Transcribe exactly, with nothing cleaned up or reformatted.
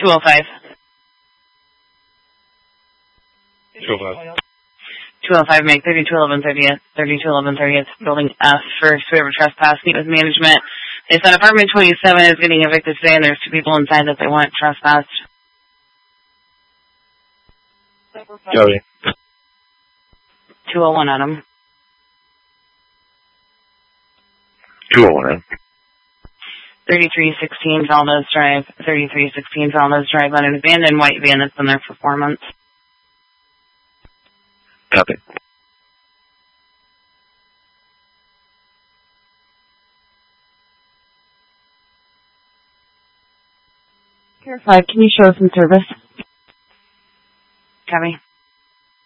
two oh five. two oh five. two oh five, make thirty-two eleven thirtieth, thirty-two eleven thirtieth, building F, first whoever trespass, meet with management. They said apartment twenty-seven is getting evicted today and there's two people inside that they want trespassed. Copy. two oh one Adam. two oh one. thirty-three sixteen Valdez Drive, thirty-three sixteen Valdez Drive on an abandoned white van that's been there for four months. Copy. Pier five, can you show us some service? Copy.